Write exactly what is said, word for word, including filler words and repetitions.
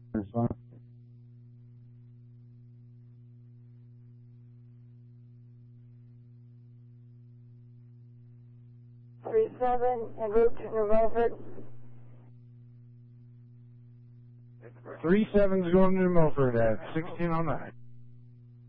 Three seven en route to New Milford. Three seven's going to New Milford at sixteen oh nine.